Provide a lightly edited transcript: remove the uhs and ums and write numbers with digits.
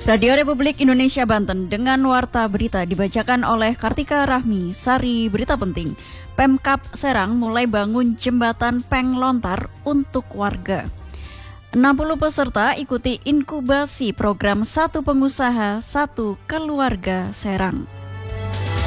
Radio Republik Indonesia Banten dengan warta berita dibacakan oleh Kartika Rahmi. Sari berita penting, Pemkab Serang mulai bangun jembatan Peng Lontar untuk warga. 60 peserta ikuti inkubasi program Satu Pengusaha, Satu Keluarga Serang.